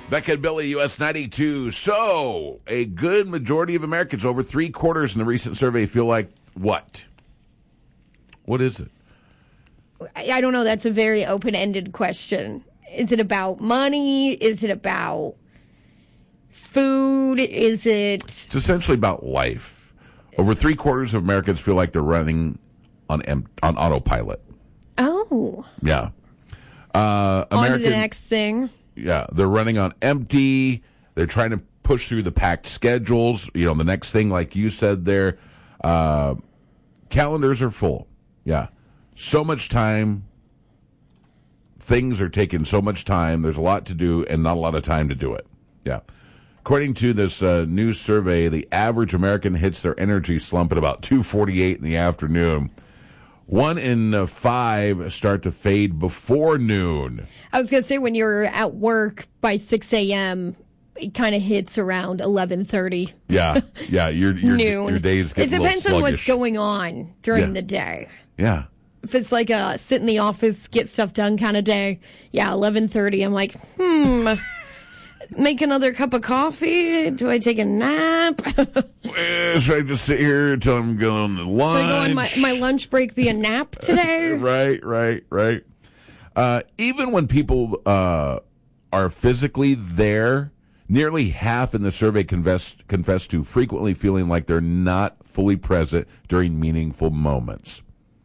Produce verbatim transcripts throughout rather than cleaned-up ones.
Becca and Billy, U S ninety-two. So, a good majority of Americans, over three quarters in the recent survey, feel like what? What is it? I don't know. That's a very open-ended question. Is it about money? Is it about food? Is it... It's essentially about life. Over three quarters of Americans feel like they're running on em- on autopilot. Oh. Yeah. Uh, On American, to the next thing. Yeah, they're running on empty. They're trying to push through the packed schedules. You know, the next thing, like you said there, uh, calendars are full. Yeah. So much time. Things are taking so much time. There's a lot to do and not a lot of time to do it. Yeah. According to this uh, new survey, the average American hits their energy slump at about two forty-eight in the afternoon. One in uh, five start to fade before noon. I was going to say, when you're at work by six a.m., it kind of hits around eleven thirty. Yeah, yeah, your your, noon. your days get It a little depends on what's sluggish. going on during Yeah. the day. Yeah. If it's like a sit in the office, get stuff done kind of day, yeah, eleven thirty, I'm like, hmm, make another cup of coffee? Do I take a nap? Eh, should I just sit here until I'm going to lunch? Should I go on my, my lunch break be a nap today? Right, right, right. Uh, even when people uh, are physically there, nearly half in the survey confess, confess to frequently feeling like they're not fully present during meaningful moments.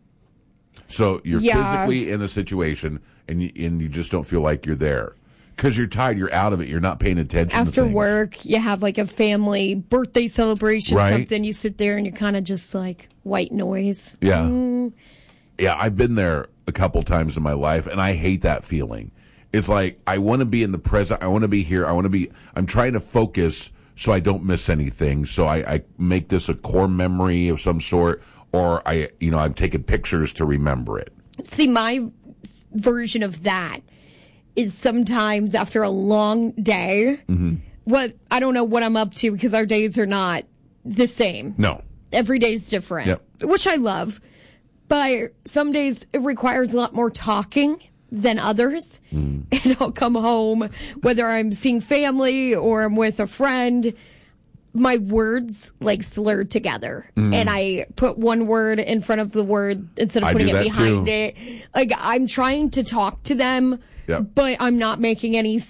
So you're Yeah. physically in the situation, and you, and you just don't feel like you're there. Because you're tired, you're out of it, you're not paying attention to After things. work, you have like a family birthday celebration, Right. something, you sit there and you're kind of just like white noise. Yeah. Mm. Yeah, I've been there a couple times in my life, and I hate that feeling. It's like, I want to be in the present. I want to be here. I want to be, I'm trying to focus so I don't miss anything. So I, I make this a core memory of some sort, or I, you know, I'm taking pictures to remember it. See, my version of that is sometimes after a long day, Mm-hmm. what I don't know what I'm up to because our days are not the same. No. Every day is different, Yep. which I love. But some days it requires a lot more talking than others. Mm. And I'll come home, whether I'm seeing family or I'm with a friend, my words like slur together. Mm. And I put one word in front of the word instead of I putting do it that behind too. it. Like, I'm trying to talk to them, Yep. but I'm not making any